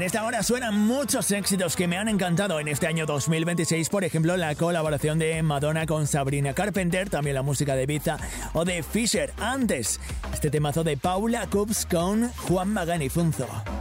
esta hora suenan muchos éxitos que me han encantado en este año 2026, por ejemplo la colaboración de Madonna con Sabrina Carpenter, también la música de Ibiza o de Fisher. Antes, este temazo de Paula Coops con Juan Magán y Funzo.